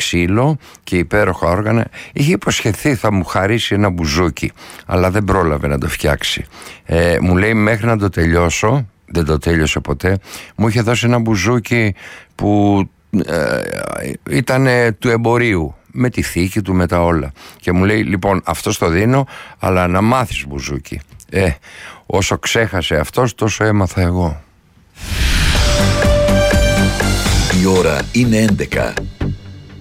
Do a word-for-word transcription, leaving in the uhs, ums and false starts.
ξύλο και υπέροχα όργανα. Είχε υποσχεθεί θα μου χαρίσει ένα μπουζούκι, αλλά δεν πρόλαβε να το φτιάξει. ε, Μου λέει μέχρι να το τελειώσω, δεν το τέλειωσε ποτέ. Μου είχε δώσει ένα μπουζούκι που ε, ήταν του εμπορίου, με τη θήκη του, με τα όλα. Και μου λέει λοιπόν αυτό το δίνω, αλλά να μάθεις μπουζούκι. Ε, όσο ξέχασε αυτός, τόσο έμαθα εγώ. Η ώρα είναι έντεκα.